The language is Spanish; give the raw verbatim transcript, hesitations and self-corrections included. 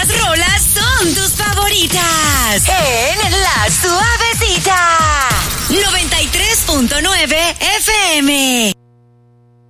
estas rolas son tus favoritas. En La Suavecita. noventa y tres punto nueve F M.